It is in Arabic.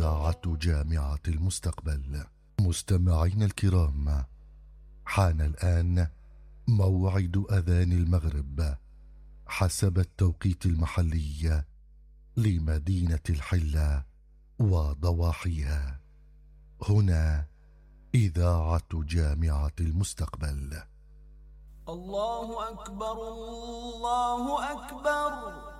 إذاعة جامعة المستقبل. مستمعين الكرام، حان الآن موعد أذان المغرب حسب التوقيت المحلي لمدينة الحلة وضواحيها. هنا إذاعة جامعة المستقبل. الله أكبر الله أكبر.